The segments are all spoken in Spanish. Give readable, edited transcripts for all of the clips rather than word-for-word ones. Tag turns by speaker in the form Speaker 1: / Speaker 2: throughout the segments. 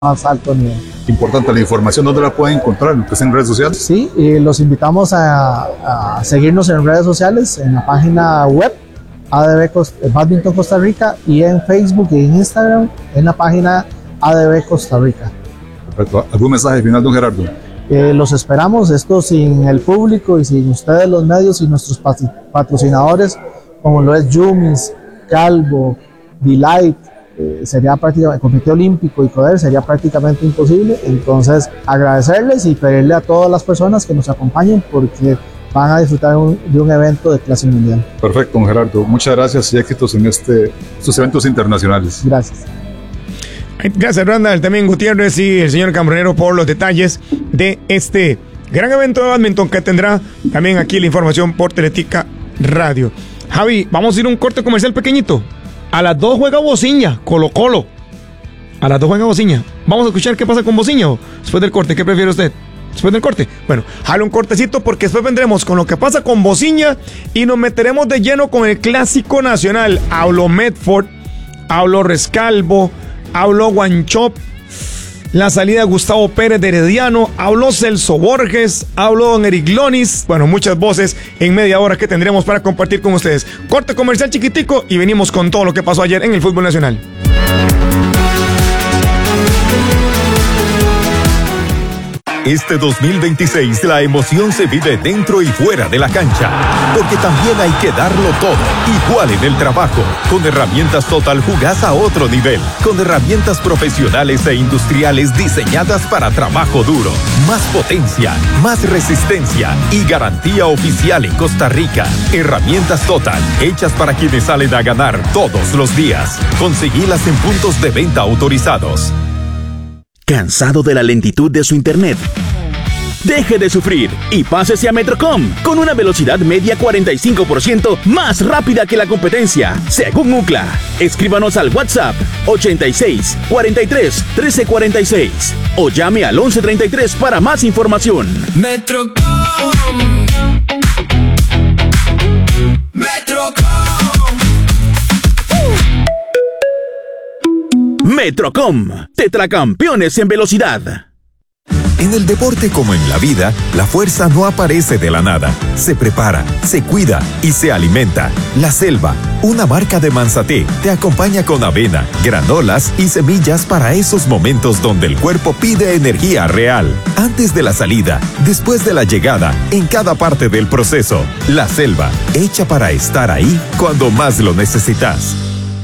Speaker 1: más alto nivel.
Speaker 2: Importante la información, ¿dónde la pueden encontrar? ¿Que es en redes sociales?
Speaker 1: Sí, los invitamos a seguirnos en redes sociales, en la página web ADB Badminton Costa Rica y en Facebook y en Instagram en la página ADB Costa Rica.
Speaker 2: Perfecto. ¿Algún mensaje final, don Gerardo?
Speaker 1: Los esperamos, esto sin el público y sin ustedes los medios y nuestros patrocinadores como lo es Yumis, Calvo, Delight, sería prácticamente, Comité Olímpico y CODER sería prácticamente imposible. Entonces agradecerles y pedirle a todas las personas que nos acompañen porque van a disfrutar de un evento de clase mundial.
Speaker 2: Perfecto, don Gerardo, muchas gracias y éxitos en estos eventos internacionales.
Speaker 1: Gracias.
Speaker 3: Gracias, Randall, también Gutiérrez y el señor Cambronero por los detalles de este gran evento de badminton que tendrá también aquí la información por Teletica Radio. Javi, vamos a ir a un corte comercial pequeñito. A las 2 juega Bociña, Colo-Colo. A las 2 juega Bociña. Vamos a escuchar qué pasa con Bociña después del corte. ¿Qué prefiere usted? Después del corte. Bueno, jale un cortecito porque después vendremos con lo que pasa con Bociña y nos meteremos de lleno con el clásico nacional. Hablo Medford, hablo Rescalvo, hablo Guanchop, la salida de Gustavo Pérez de Herediano, habló Celso Borges, habló don Eric Lonis. Bueno, muchas voces en media hora que tendremos para compartir con ustedes. Corte comercial chiquitico y venimos con todo lo que pasó ayer en el fútbol nacional.
Speaker 4: Este 2026 la emoción se vive dentro y fuera de la cancha, porque también hay que darlo todo, igual en el trabajo. Con herramientas Total jugás a otro nivel, con herramientas profesionales e industriales diseñadas para trabajo duro. Más potencia, más resistencia y garantía oficial en Costa Rica. Herramientas Total, hechas para quienes salen a ganar todos los días. Conseguilas en puntos de venta autorizados.
Speaker 5: ¿Cansado de la lentitud de su internet? Deje de sufrir y pásese a Metrocom con una velocidad media 45% más rápida que la competencia, según UCLA. Escríbanos al WhatsApp 86 43 13 46 o llame al 11 33 para más información.
Speaker 6: Metrocom. Metrocom.
Speaker 5: Metrocom, tetracampeones en velocidad.
Speaker 4: En el deporte como en la vida, la fuerza no aparece de la nada. Se prepara, se cuida y se alimenta. La Selva, una marca de Mansaté, te acompaña con avena, granolas y semillas para esos momentos donde el cuerpo pide energía real. Antes de la salida, después de la llegada, en cada parte del proceso. La Selva, hecha para estar ahí cuando más lo necesitas.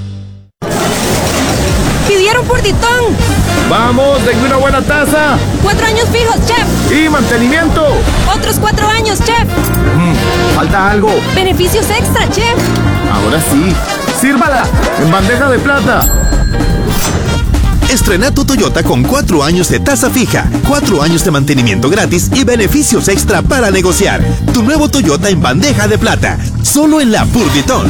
Speaker 7: ¡Pidieron Purditón!
Speaker 8: ¡Vamos! ¡Denme una buena taza!
Speaker 7: 4 años fijos, chef.
Speaker 8: ¡Y mantenimiento!
Speaker 7: Otros 4 años, chef.
Speaker 8: Falta algo.
Speaker 7: Beneficios extra, chef.
Speaker 8: Ahora sí. ¡Sírvala! ¡En bandeja de plata!
Speaker 9: Estrena tu Toyota con 4 años de tasa fija, 4 años de mantenimiento gratis y beneficios extra para negociar. Tu nuevo Toyota en bandeja de plata, solo en la Purditón.